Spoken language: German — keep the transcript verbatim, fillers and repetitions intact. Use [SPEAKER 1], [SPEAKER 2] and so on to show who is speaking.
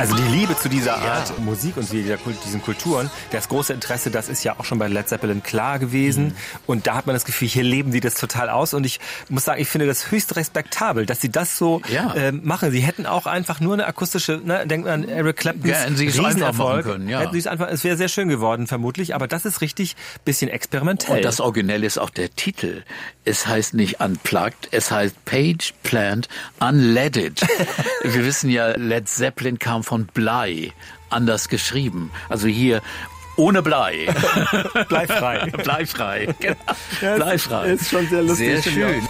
[SPEAKER 1] Also die Liebe zu dieser Art ja. Musik und dieser, diesen Kulturen, das große Interesse, das ist ja auch schon bei Led Zeppelin klar gewesen. Mhm. Und da hat man das Gefühl, hier leben die das total aus. Und ich muss sagen, ich finde das höchst respektabel, dass sie das so ja. äh, machen. Sie hätten auch einfach nur eine akustische, ne, denkt man an Eric Claptons
[SPEAKER 2] ja, sie es einfach machen können, ja.
[SPEAKER 1] Hätten sie es einfach, es wäre sehr schön geworden vermutlich, aber das ist richtig bisschen experimentell.
[SPEAKER 2] Und das Originelle ist auch der Titel. Es heißt nicht Unplugged, es heißt Page Plant Unleaded. Wir wissen ja, Led Zeppelin kam von Blei, anders geschrieben. Also hier ohne Blei.
[SPEAKER 1] Bleifrei.
[SPEAKER 2] Bleifrei. Genau.
[SPEAKER 1] Ja,
[SPEAKER 2] Bleifrei.
[SPEAKER 1] Ist schon sehr lustig.
[SPEAKER 2] Sehr schön.